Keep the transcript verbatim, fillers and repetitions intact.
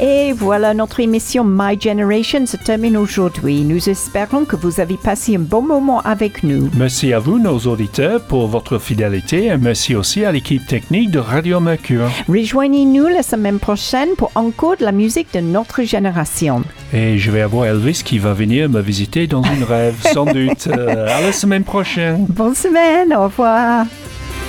Et voilà, notre émission My Generation se termine aujourd'hui. Nous espérons que vous avez passé un bon moment avec nous. Merci à vous, nos auditeurs, pour votre fidélité et merci aussi à l'équipe technique de Radio Mercure. Rejoignez-nous la semaine prochaine pour encore de la musique de notre génération. Et je vais avoir Elvis qui va venir me visiter dans une rêve, sans doute. Euh, à la semaine prochaine. Bonne semaine, au revoir.